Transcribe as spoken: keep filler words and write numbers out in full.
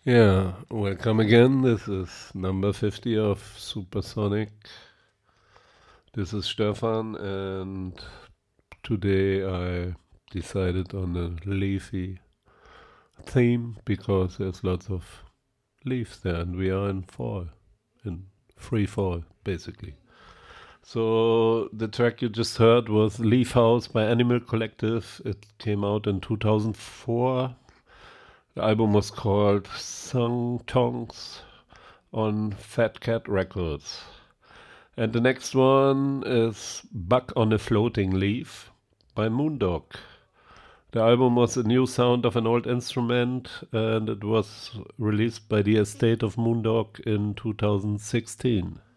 Yeah, welcome again. This is number fifty of Supersonic. This is Stefan, and today I decided on a leafy theme because there's lots of leaves there, and we are in fall, in free fall, basically. So the track you just heard was Leaf House by Animal Collective. It came out in two thousand four. The album was called Sung Tongs on Fat Cat Records. And the next one is Bug on a Floating Leaf by Moondog. The album was a new sound of an old instrument, and it was released by the estate of Moondog in two thousand sixteen.